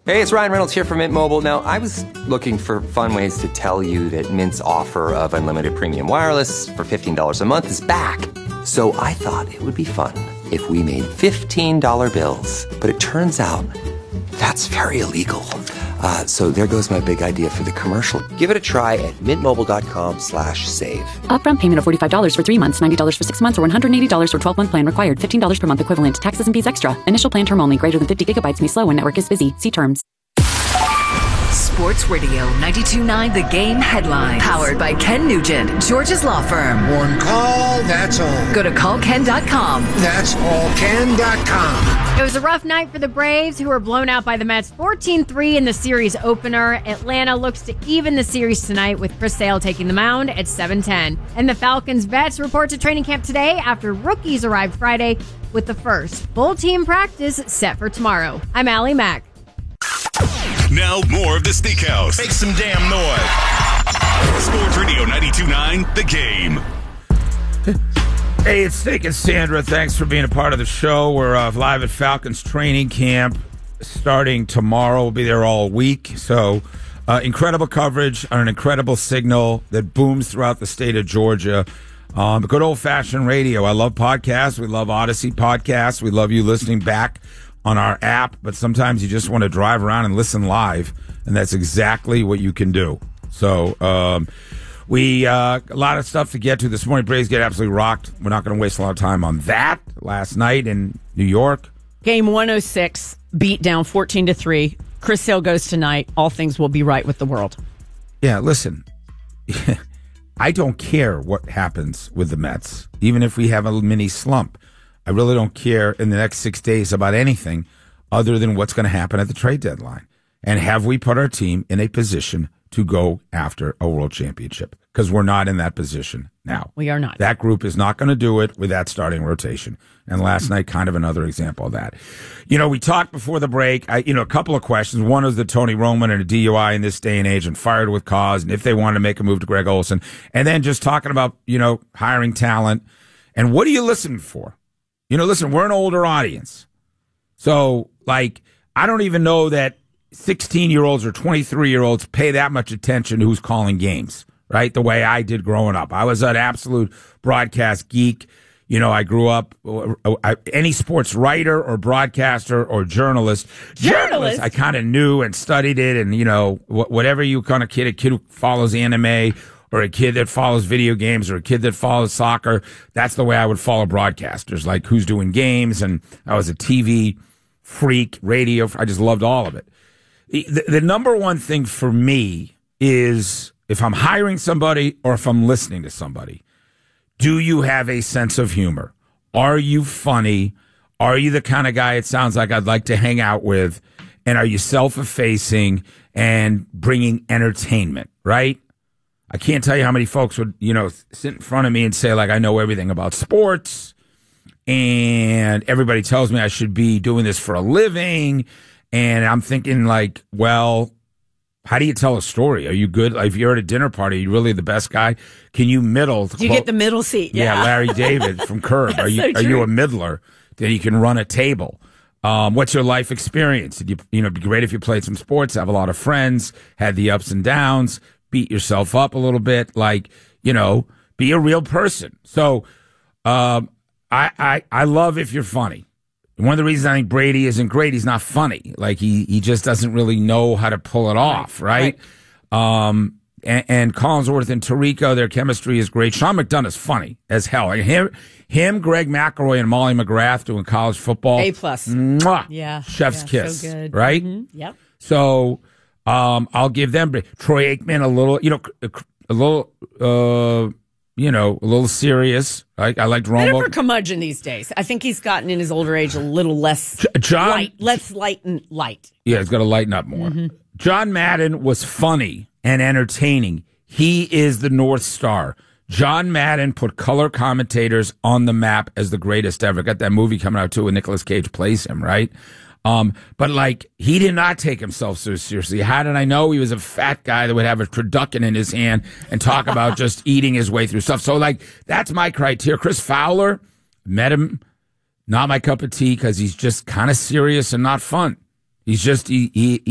Hey, it's Ryan Reynolds here from Mint Mobile. Now, I was looking for fun ways to tell you that Mint's offer of unlimited premium wireless for $15 a month is back. So I thought it would be fun if we made $15 bills. But it turns out that's very illegal. So there goes my big idea for the commercial. Give it a try at mintmobile.com/save. Upfront payment of $45 for 3 months, $90 for 6 months, or $180 for 12-month plan required. $15 per month equivalent. Taxes and fees extra. Initial plan term only. Greater than 50 gigabytes may slow when network is busy. See terms. Sports Radio 92.9 The Game headline. Powered by Ken Nugent, George's Law Firm. One call, that's all. Go to callken.com. That's allken.com. It was a rough night for the Braves, who were blown out by the Mets 14-3 in the series opener. Atlanta looks to even the series tonight, with Chris Sale taking the mound at 7:10. And the Falcons vets report to training camp today after rookies arrived Friday, with the first full team practice set for tomorrow. I'm Allie Mack. Now more of the Steakhouse. Make some damn noise. Sports Radio 92.9 The Game. Hey, it's Steak and Sandra. Thanks for being a part of the show. We're live at Falcons training camp starting tomorrow. We'll be there all week. So incredible coverage on an incredible signal that booms throughout the state of Georgia. Good old-fashioned radio. I love podcasts. We love Odyssey podcasts. We love you listening back on our app, but sometimes you just want to drive around and listen live, and that's exactly what you can do. So we a lot of stuff to get to this morning. Braves get absolutely rocked. We're not going to waste a lot of time on that. Last night in New York, game 106, beat down 14-3. Chris Sale goes tonight. All things will be right with the world. Yeah, listen, I don't care what happens with the Mets, even if we have a mini slump. I really don't care in the next 6 days about anything other than what's going to happen at the trade deadline. And have we put our team in a position to go after a world championship? Because we're not in that position now. We are not. That group is not going to do it with that starting rotation. And last night, kind of another example of that. You know, we talked before the break, a couple of questions. One is the Tony Roman and a DUI in this day and age and fired with cause, and if they wanted to make a move to Greg Olson. And then just talking about, hiring talent. And what are you listening for? Listen, we're an older audience. So, I don't even know that 16-year-olds or 23-year-olds pay that much attention to who's calling games, right? The way I did growing up. I was an absolute broadcast geek. I grew up, any sports writer or broadcaster or journalist, I kind of knew and studied it. And, whatever you kind of kid, a kid who follows anime, or a kid that follows video games, or a kid that follows soccer. That's the way I would follow broadcasters, like who's doing games. And I was a TV freak, radio. I just loved all of it. The number one thing for me is, if I'm hiring somebody or if I'm listening to somebody, do you have a sense of humor? Are you funny? Are you the kind of guy it sounds like I'd like to hang out with? And are you self-effacing and bringing entertainment, right? I can't tell you how many folks would, sit in front of me and say, I know everything about sports, and everybody tells me I should be doing this for a living. And I'm thinking, well, how do you tell a story? Are you good? If you're at a dinner party, are you really the best guy? Can you middle? Do you get the middle seat? Yeah, Larry David from Curb. Are you a middler that you can run a table? What's your life experience? Did it'd be great if you played some sports, have a lot of friends, had the ups and downs, beat yourself up a little bit, be a real person. So, I love if you're funny. One of the reasons I think Brady isn't great, he's not funny. He just doesn't really know how to pull it off, right? And Collinsworth and Tirico, their chemistry is great. Sean McDonough's funny as hell. Him, Greg McElroy, and Molly McGrath doing college football. A+. Mwah, yeah. Chef's kiss. So good. Right? Mm-hmm. Yep. So, I'll give them Troy Aikman a little serious. I liked Romo. Bit of a curmudgeon these days. I think he's gotten in his older age a little less light. Yeah, he's got to lighten up more. Mm-hmm. John Madden was funny and entertaining. He is the North Star. John Madden put color commentators on the map as the greatest ever. Got that movie coming out too, and Nicolas Cage plays him, right? But he did not take himself so seriously. How did I know? He was a fat guy that would have a turducken in his hand and talk about just eating his way through stuff. So that's my criteria. Chris Fowler, met him, not my cup of tea, because he's just kind of serious and not fun. He's just, he